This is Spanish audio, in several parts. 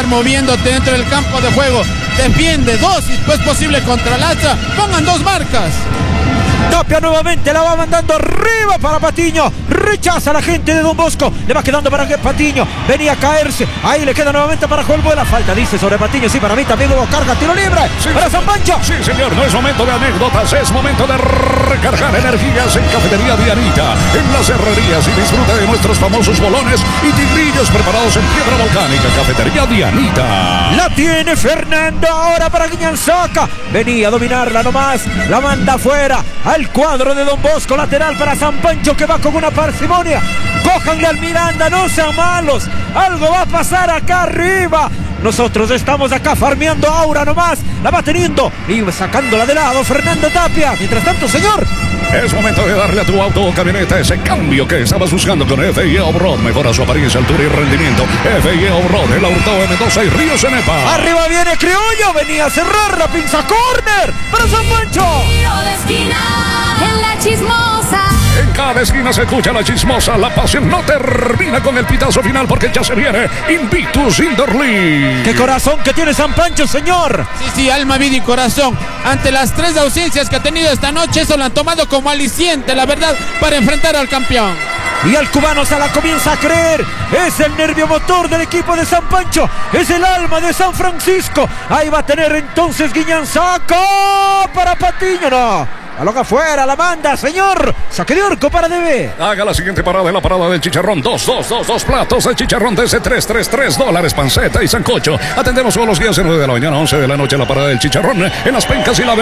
moviéndote dentro del campo de juego. Defiende dos y después posible contralaza. Pongan dos marcas. Tapia nuevamente la va mandando arriba para Patiño. Rechaza a la gente de Don Bosco. Le va quedando para que Patiño venía a caerse. Ahí le queda nuevamente para Joel Buena. Falta, dice, sobre Patiño. Sí, para mí también hubo carga. Tiro libre para San Pancho. Sí, señor. No es momento de anécdotas. Es momento de recargar energías en Cafetería Dianita. En las herrerías y disfruta de nuestros famosos bolones y tigrillos preparados en piedra volcánica. Cafetería Dianita. La tiene Fernando ahora para Guiñanzaca. Venía a dominarla nomás. La manda afuera. Al cuadro de Don Bosco, lateral para San Pancho que va con una parsimonia. Cójanle al Miranda, no sean malos. Algo va a pasar acá arriba. Nosotros estamos acá farmeando aura nomás. La va teniendo y sacándola de lado Fernando Tapia. Mientras tanto, señor, es momento de darle a tu auto o camioneta ese cambio que estabas buscando con FIE Off-Road. Mejora su apariencia, altura y rendimiento. FIE Off-Road, el Hurtado de Mendoza y Río Cenepa. Arriba viene Criollo, venía a cerrar la pinza corner para San Pancho. Tiro de esquina en la Chismosa. En cada esquina se escucha la Chismosa. La pasión no termina con el pitazo final porque ya se viene Invictus Indoor League. ¡Qué corazón que tiene San Pancho, señor! Sí, alma, vida y corazón. Ante las 3 ausencias que ha tenido esta noche, eso lo han tomado como aliciente, la verdad, para enfrentar al campeón. Y el cubano se la comienza a creer. Es el nervio motor del equipo de San Pancho. Es el alma de San Francisco. Ahí va a tener entonces Guiñanzaca para Patiño. No. Aloga afuera, la manda, señor. Saque de Orco para DB. Haga la siguiente parada en la parada del chicharrón. Dos platos de chicharrón desde $3, panceta y sancocho. Atendemos todos los días de 9 de la mañana a 11 de la noche en la parada del chicharrón, en Las Pencas y la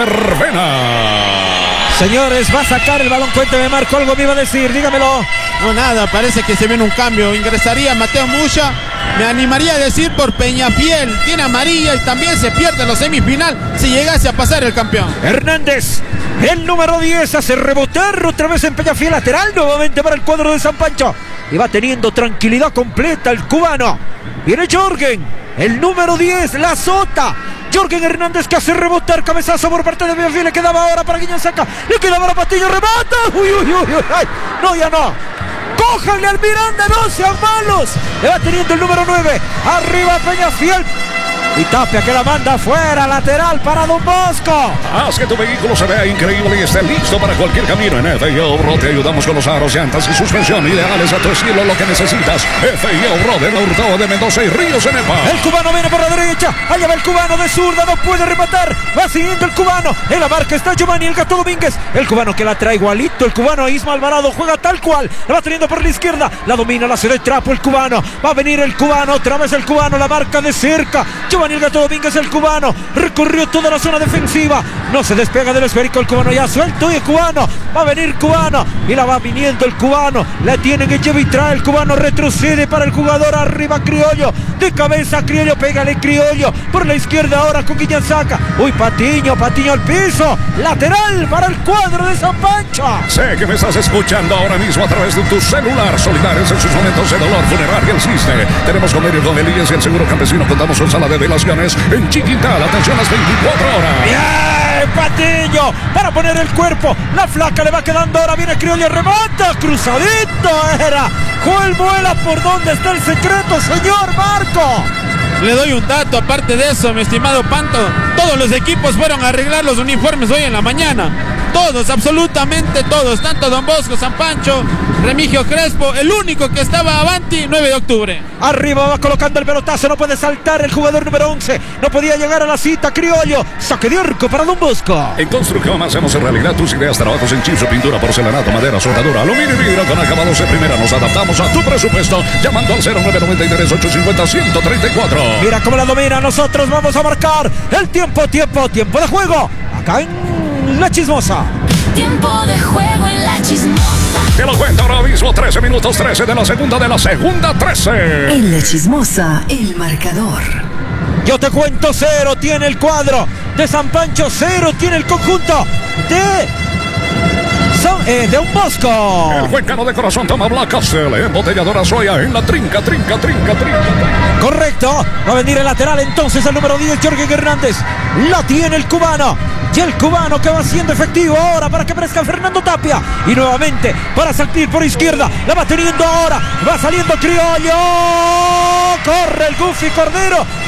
Verbena. Señores, va a sacar el balón. Cuénteme, Marco, algo me iba a decir, dígamelo. No, nada, parece que se viene un cambio. Ingresaría Mateo Mucha. Me animaría a decir por Peñafiel. Tiene amarilla y también se pierde la semifinal si llegase a pasar el campeón. Hernández, el número 10, hace rebotar otra vez en Peñafiel, lateral nuevamente para el cuadro de San Pancho. Y va teniendo tranquilidad completa el cubano. Viene Jorgen, el número 10, la azota. Jorgen Hernández que hace rebotar, cabezazo por parte de Peñafiel. Le quedaba ahora para Guiñanzaca. Le quedaba para Patiño, remata. Uy. Ay, no, ya no. Cójanle al Miranda, no sean malos. Le va teniendo el número 9. Arriba Peñafiel. Y Tapia que la manda afuera, lateral para Don Bosco. Haz que tu vehículo se vea increíble y esté listo para cualquier camino. En FIE Off-Road te ayudamos con los aros, llantas y suspensión ideales a tu estilo, lo que necesitas. FIE Off-Road en Hurtado de Mendoza y Río Cenepa. El cubano viene por la derecha. Allá va el cubano de zurda, no puede rematar. Va siguiendo el cubano. En la marca está Giovanni el Gato Domínguez. El cubano que la trae igualito. El cubano Isma Alvarado juega tal cual. La va teniendo por la izquierda. La domina, la hace de trapo el cubano. Va a venir el cubano, otra vez el cubano. La marca de cerca. Giovanni el Gato Domínguez, el cubano. Recorrió toda la zona defensiva. No se despega del esférico el cubano. Ya suelto y el cubano. Va a venir cubano. Y la va viniendo el cubano. La tiene que lleva y trae. El cubano retrocede para el jugador. Arriba Criollo. De cabeza Criollo. Pégale Criollo. Por la izquierda ahora con Guiñanzaca. Uy, Patiño al piso. Lateral para el cuadro de San Pancho. Sé que me estás escuchando ahora mismo a través de tu celular. Solidarios en sus momentos de dolor. Funeraria El Cisne. Tenemos convenio con el IES y el Seguro Campesino. Contamos con sala de velaciones en Chiquintal. Atención las 24 horas. Bien, Patiño para poner el cuerpo. La flaca le va quedando ahora. Viene Criollo, remata. Cruzadito era. Joel vuela. ¿Por dónde está el secreto, señor Marco? Le doy un dato, aparte de eso, mi estimado Panto. Todos los equipos fueron a arreglar los uniformes hoy en la mañana. Todos, absolutamente todos. Tanto Don Bosco, San Pancho, Remigio Crespo. El único que estaba avanti, 9 de octubre. Arriba va colocando el pelotazo. No puede saltar el jugador número 11. No podía llegar a la cita. Criollo. Saque de arco para Don Bosco. En Construcción hacemos en realidad tus ideas. Trabajos en chizo, pintura, porcelanato, madera, soldadura, aluminio y vidrio con acabados de primera. Nos adaptamos a tu presupuesto. Llamando al 0993-850-134. Mira cómo la domina. Nosotros vamos a marcar el tiempo de juego. Acá en La Chismosa. Tiempo de juego en La Chismosa. Te lo cuento ahora mismo. 13 minutos 13 de la segunda 13. En La Chismosa, el marcador. Yo te cuento, 0 tiene el cuadro de San Pancho, 0 tiene el conjunto de Don Bosco. El cuencano de corazón toma Black Castle, embotelladora Soya en la trinca. Correcto, va a venir el lateral entonces el número 10, Jorge Hernández. La tiene el cubano. Y el cubano que va siendo efectivo ahora para que aparezca Fernando Tapia. Y nuevamente para salir por izquierda. La va teniendo ahora. Va saliendo Criollo. Corre el Goofy Cordero.